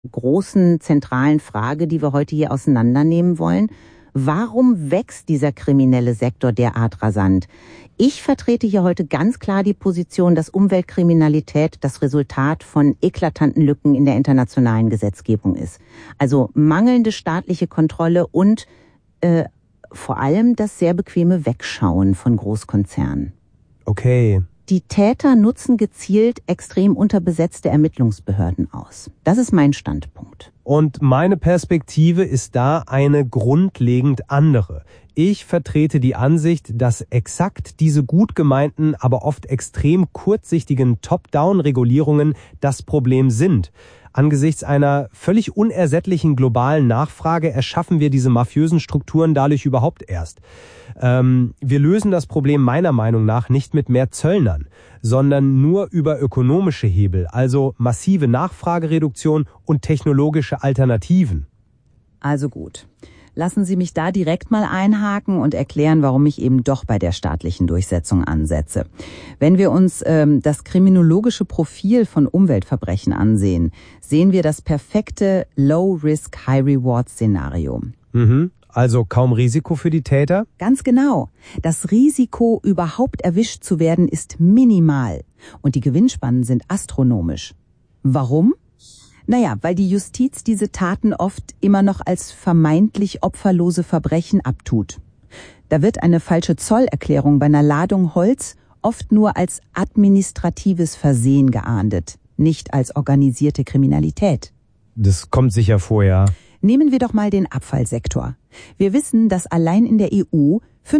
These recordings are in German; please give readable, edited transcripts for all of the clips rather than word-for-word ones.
großen zentralen Frage, die wir heute hier auseinandernehmen wollen. Warum wächst dieser kriminelle Sektor derart rasant? Ich vertrete hier heute ganz klar die Position, dass Umweltkriminalität das Resultat von eklatanten Lücken in der internationalen Gesetzgebung ist. Also mangelnde staatliche Kontrolle und vor allem das sehr bequeme Wegschauen von Großkonzernen. Okay. Die Täter nutzen gezielt extrem unterbesetzte Ermittlungsbehörden aus. Das ist mein Standpunkt. Und meine Perspektive ist da eine grundlegend andere. Ich vertrete die Ansicht, dass exakt diese gut gemeinten, aber oft extrem kurzsichtigen Top-Down-Regulierungen das Problem sind. Angesichts einer völlig unersättlichen globalen Nachfrage erschaffen wir diese mafiösen Strukturen dadurch überhaupt erst. Wir lösen das Problem meiner Meinung nach nicht mit mehr Zöllnern, sondern nur über ökonomische Hebel, also massive Nachfragereduktion und technologische Alternativen. Also gut. Lassen Sie mich da direkt mal einhaken und erklären, warum ich eben doch bei der staatlichen Durchsetzung ansetze. Wenn wir uns das kriminologische Profil von Umweltverbrechen ansehen, sehen wir das perfekte Low-Risk, High-Reward-Szenario. Also kaum Risiko für die Täter? Ganz genau. Das Risiko, überhaupt erwischt zu werden, ist minimal und die Gewinnspannen sind astronomisch. Warum? Naja, weil die Justiz diese Taten oft immer noch als vermeintlich opferlose Verbrechen abtut. Da wird eine falsche Zollerklärung bei einer Ladung Holz oft nur als administratives Versehen geahndet, nicht als organisierte Kriminalität. Das kommt sicher vor, ja. Nehmen wir doch mal den Abfallsektor. Wir wissen, dass allein in der EU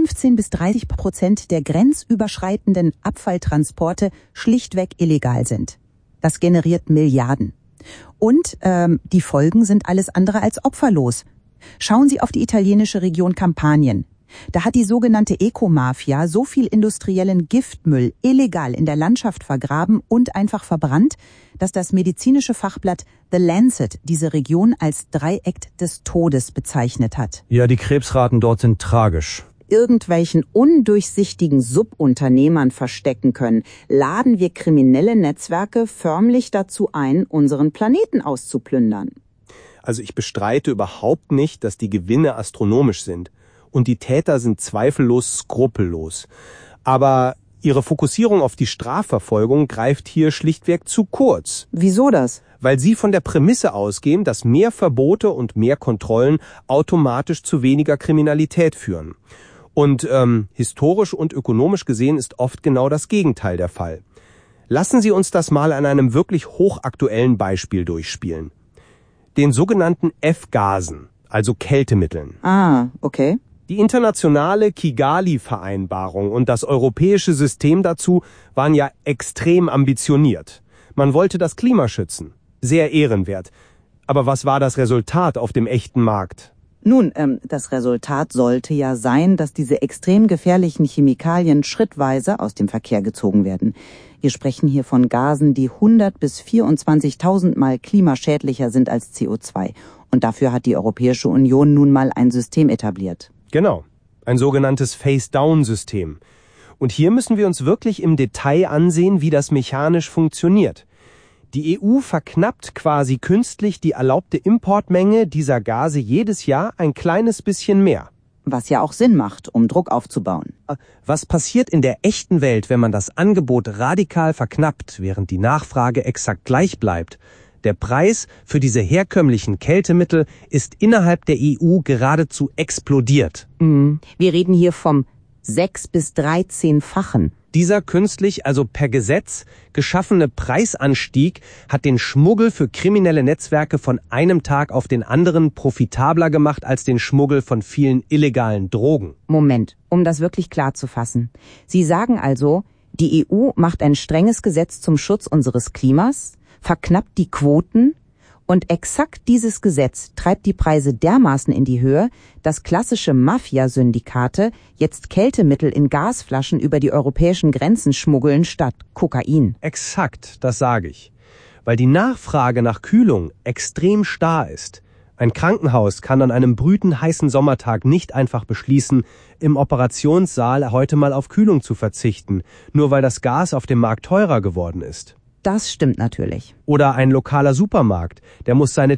15-30% der grenzüberschreitenden Abfalltransporte schlichtweg illegal sind. Das generiert Milliarden. Und die Folgen sind alles andere als opferlos. Schauen Sie auf die italienische Region Kampanien. Da hat die sogenannte Ecomafia so viel industriellen Giftmüll illegal in der Landschaft vergraben und einfach verbrannt, dass das medizinische Fachblatt The Lancet diese Region als Dreieck des Todes bezeichnet hat. Ja, die Krebsraten dort sind tragisch. Irgendwelchen undurchsichtigen Subunternehmern verstecken können, laden wir kriminelle Netzwerke förmlich dazu ein, unseren Planeten auszuplündern. Also ich bestreite überhaupt nicht, dass die Gewinne astronomisch sind. Und die Täter sind zweifellos skrupellos. Aber ihre Fokussierung auf die Strafverfolgung greift hier schlichtweg zu kurz. Wieso das? Weil sie von der Prämisse ausgehen, dass mehr Verbote und mehr Kontrollen automatisch zu weniger Kriminalität führen. Und historisch und ökonomisch gesehen ist oft genau das Gegenteil der Fall. Lassen Sie uns das mal an einem wirklich hochaktuellen Beispiel durchspielen. Den sogenannten F-Gasen, also Kältemitteln. Ah, okay. Die internationale Kigali-Vereinbarung und das europäische System dazu waren ja extrem ambitioniert. Man wollte das Klima schützen. Sehr ehrenwert. Aber was war das Resultat auf dem echten Markt? Nun, das Resultat sollte ja sein, dass diese extrem gefährlichen Chemikalien schrittweise aus dem Verkehr gezogen werden. Wir sprechen hier von Gasen, die 100 bis 24.000 Mal klimaschädlicher sind als CO2. Und dafür hat die Europäische Union nun mal ein System etabliert. Genau, ein sogenanntes Face-Down-System. Und hier müssen wir uns wirklich im Detail ansehen, wie das mechanisch funktioniert. Die EU verknappt quasi künstlich die erlaubte Importmenge dieser Gase jedes Jahr ein kleines bisschen mehr. Was ja auch Sinn macht, um Druck aufzubauen. Was passiert in der echten Welt, wenn man das Angebot radikal verknappt, während die Nachfrage exakt gleich bleibt? Der Preis für diese herkömmlichen Kältemittel ist innerhalb der EU geradezu explodiert. Wir reden hier vom 6- bis 13-fachen. Dieser künstlich, also per Gesetz, geschaffene Preisanstieg hat den Schmuggel für kriminelle Netzwerke von einem Tag auf den anderen profitabler gemacht als den Schmuggel von vielen illegalen Drogen. Moment, um das wirklich klar zu fassen. Sie sagen also, die EU macht ein strenges Gesetz zum Schutz unseres Klimas, verknappt die Quoten und exakt dieses Gesetz treibt die Preise dermaßen in die Höhe, dass klassische Mafia-Syndikate jetzt Kältemittel in Gasflaschen über die europäischen Grenzen schmuggeln statt Kokain. Exakt, das sage ich. Weil die Nachfrage nach Kühlung extrem starr ist. Ein Krankenhaus kann an einem brütend heißen Sommertag nicht einfach beschließen, im Operationssaal heute mal auf Kühlung zu verzichten, nur weil das Gas auf dem Markt teurer geworden ist. Das stimmt natürlich. Oder ein lokaler Supermarkt, der muss seine